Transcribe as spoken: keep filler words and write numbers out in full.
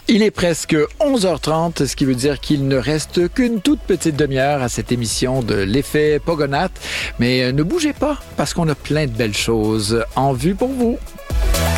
Il est presque onze heures trente, ce qui veut dire qu'il ne reste qu'une toute petite demi-heure à cette émission de l'effet Pogonath. Mais ne bougez pas, parce qu'on a plein de belles choses en vue pour vous.